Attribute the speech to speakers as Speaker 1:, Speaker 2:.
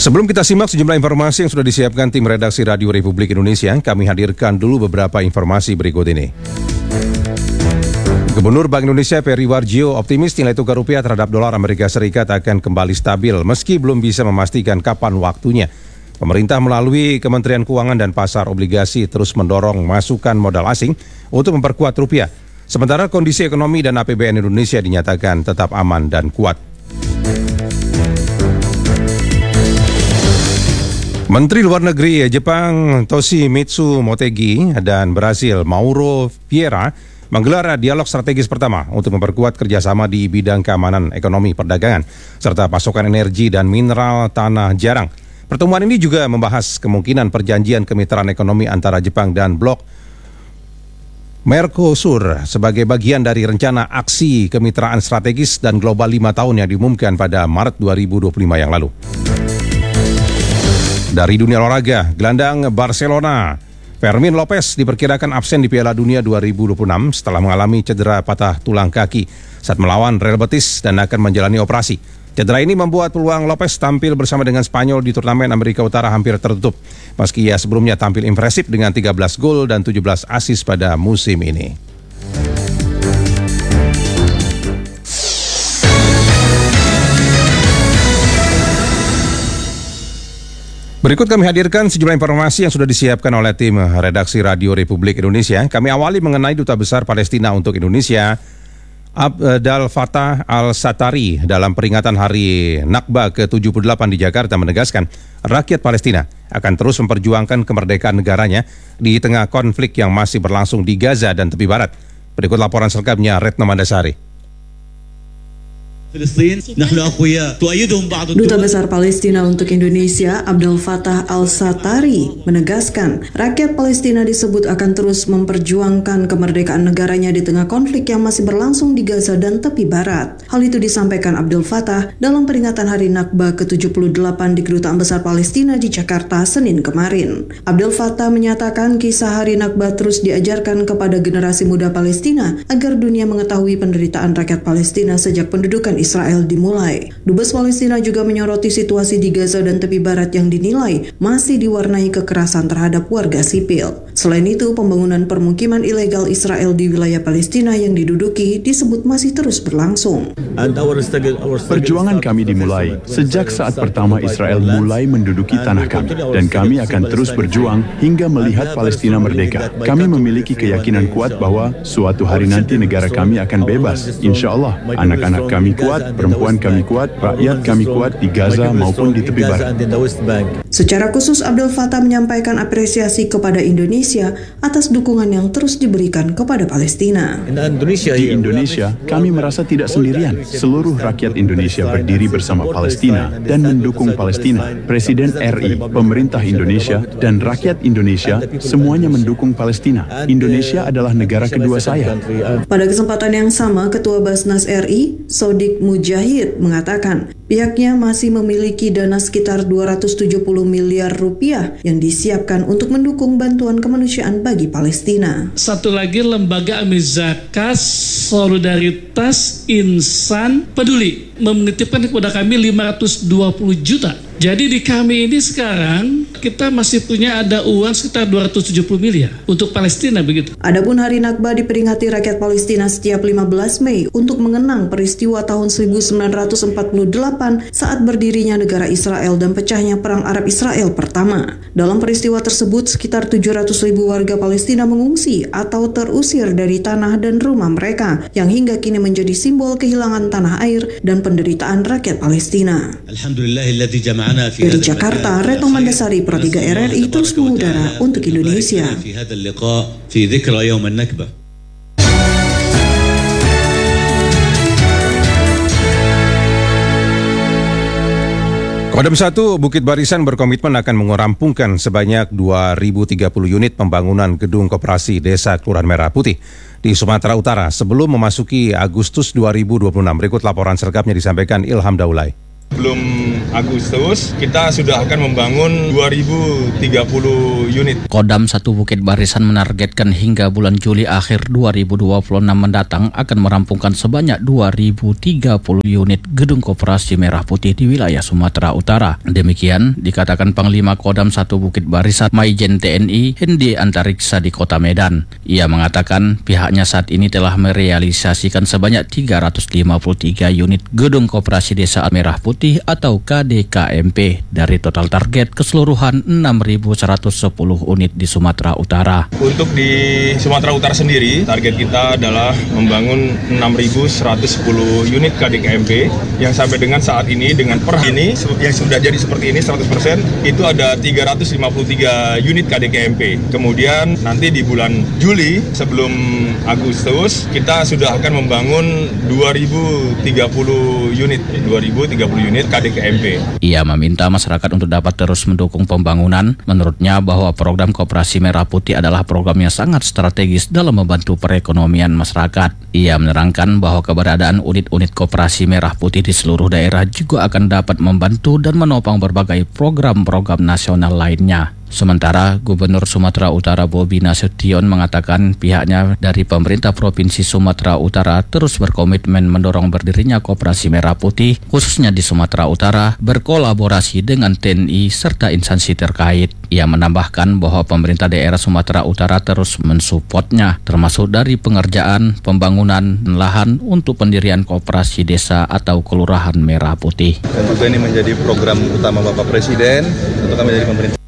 Speaker 1: Sebelum kita simak sejumlah informasi yang sudah disiapkan tim redaksi Radio Republik Indonesia, kami hadirkan dulu beberapa informasi berikut ini. Gubernur Bank Indonesia Peri Warjio optimis nilai tukar rupiah terhadap dolar Amerika Serikat akan kembali stabil meski belum bisa memastikan kapan waktunya. Pemerintah melalui Kementerian Keuangan dan Pasar Obligasi terus mendorong masukan modal asing untuk memperkuat rupiah. Sementara kondisi ekonomi dan APBN Indonesia dinyatakan tetap aman dan kuat. Menteri Luar Negeri Jepang Toshimitsu Motegi dan Brasil Mauro Vieira menggelar dialog strategis pertama untuk memperkuat kerjasama di bidang keamanan ekonomi perdagangan serta pasokan energi dan mineral tanah jarang. Pertemuan ini juga membahas kemungkinan perjanjian kemitraan ekonomi antara Jepang dan blok Mercosur sebagai bagian dari rencana aksi kemitraan strategis dan global 5 tahun yang diumumkan pada Maret 2025 yang lalu. Dari dunia olahraga, gelandang Barcelona Fermin Lopez diperkirakan absen di Piala Dunia 2026 setelah mengalami cedera patah tulang kaki saat melawan Real Betis dan akan menjalani operasi. Cedera ini membuat peluang Lopez tampil bersama dengan Spanyol di turnamen Amerika Utara hampir tertutup, meski ia sebelumnya tampil impresif dengan 13 gol dan 17 assist pada musim ini. Berikut kami hadirkan sejumlah informasi yang sudah disiapkan oleh tim redaksi Radio Republik Indonesia. Kami awali mengenai Duta Besar Palestina untuk Indonesia, Abdel Fattah al-Satari, dalam peringatan Hari Nakba ke-78 di Jakarta menegaskan rakyat Palestina akan terus memperjuangkan kemerdekaan negaranya di tengah konflik yang masih berlangsung di Gaza dan tepi barat. Berikut laporan selengkapnya Retno Mandasari.
Speaker 2: Duta Besar Palestina untuk Indonesia, Abdel Fattah al-Satari, menegaskan rakyat Palestina disebut akan terus memperjuangkan kemerdekaan negaranya di tengah konflik yang masih berlangsung di Gaza dan tepi barat. Hal itu disampaikan Abdel Fattah dalam peringatan Hari Nakba ke-78 di Kedutaan Besar Palestina di Jakarta, Senin kemarin. Abdel Fattah menyatakan kisah Hari Nakba terus diajarkan kepada generasi muda Palestina agar dunia mengetahui penderitaan rakyat Palestina sejak pendudukan Israel dimulai. Dubes Palestina juga menyoroti situasi di Gaza dan tepi barat yang dinilai masih diwarnai kekerasan terhadap warga sipil. Selain itu, pembangunan permukiman ilegal Israel di wilayah Palestina yang diduduki disebut masih terus berlangsung.
Speaker 3: Perjuangan kami dimulai sejak saat pertama Israel mulai menduduki tanah kami, dan kami akan terus berjuang hingga melihat Palestina merdeka. Kami memiliki keyakinan kuat bahwa suatu hari nanti negara kami akan bebas. Insya Allah, anak-anak kami kuat, perempuan kami kuat, rakyat kami kuat di Gaza maupun di tepi barat.
Speaker 2: Secara khusus, Abdel Fattah menyampaikan apresiasi kepada Indonesia atas dukungan yang terus diberikan kepada Palestina.
Speaker 3: Di Indonesia, kami merasa tidak sendirian. Seluruh rakyat Indonesia berdiri bersama Palestina dan mendukung Palestina. Presiden RI, pemerintah Indonesia, dan rakyat Indonesia semuanya mendukung Palestina. Indonesia adalah negara kedua saya.
Speaker 2: Pada kesempatan yang sama, Ketua Basnas RI, Sodik Mujahid, mengatakan pihaknya masih memiliki dana sekitar 270 miliar rupiah yang disiapkan untuk mendukung bantuan kemanusiaan bagi Palestina.
Speaker 4: Satu lagi, Lembaga Amil Zakat Solidaritas Insan Peduli menitipkan kepada kami 520 juta. Jadi di kami ini sekarang kita masih punya ada uang sekitar 270 miliar untuk Palestina begitu.
Speaker 2: Adapun Hari Nakba diperingati rakyat Palestina setiap 15 Mei untuk mengenang peristiwa tahun 1948 saat berdirinya negara Israel dan pecahnya Perang Arab Israel pertama. Dalam peristiwa tersebut sekitar 700.000 warga Palestina mengungsi atau terusir dari tanah dan rumah mereka yang hingga kini menjadi simbol kehilangan tanah air dan penderitaan rakyat Palestina. Dari Jakarta, Retno Mandasari, Pro 3 RRI, terus mengudara untuk Indonesia.
Speaker 1: Kodam 1 Bukit Barisan berkomitmen akan merampungkan sebanyak 2.030 unit pembangunan gedung koperasi Desa Kelurahan Merah Putih di Sumatera Utara sebelum memasuki Agustus 2026. Berikut laporan selengkapnya disampaikan Ilham Daulay.
Speaker 5: Sebelum Agustus, kita sudah akan membangun 2030 unit.
Speaker 6: Kodam 1 Bukit Barisan menargetkan hingga bulan Juli akhir 2026 mendatang akan merampungkan sebanyak 2030 unit gedung koperasi merah putih di wilayah Sumatera Utara. Demikian dikatakan Panglima Kodam 1 Bukit Barisan Maijen TNI Hendi Antariksa di Kota Medan. Ia mengatakan pihaknya saat ini telah merealisasikan sebanyak 353 unit gedung koperasi desa merah putih atau KDKMP dari total target keseluruhan 6.110 unit di Sumatera Utara.
Speaker 5: Untuk di Sumatera Utara sendiri, target kita adalah membangun 6.110 unit KDKMP yang sampai dengan saat ini dengan per ini yang sudah jadi seperti ini 100% itu ada 353 unit KDKMP. Kemudian nanti di bulan Juli sebelum Agustus kita sudah akan membangun 2030 unit KDKMP.
Speaker 6: Ia meminta masyarakat untuk dapat terus mendukung pembangunan. Menurutnya bahwa program Koperasi Merah Putih adalah program yang sangat strategis dalam membantu perekonomian masyarakat. Ia menerangkan bahwa keberadaan unit-unit Koperasi Merah Putih di seluruh daerah juga akan dapat membantu dan menopang berbagai program-program nasional lainnya. Sementara Gubernur Sumatera Utara Bobi Nasution mengatakan pihaknya dari pemerintah Provinsi Sumatera Utara terus berkomitmen mendorong berdirinya Koperasi Merah Putih khususnya di Sumatera Utara berkolaborasi dengan TNI serta instansi terkait. Ia menambahkan bahwa pemerintah daerah Sumatera Utara terus mensupportnya termasuk dari pengerjaan pembangunan lahan untuk pendirian koperasi desa atau kelurahan merah putih.
Speaker 7: Dan juga ini menjadi program utama Bapak Presiden untuk kami dari pemerintah.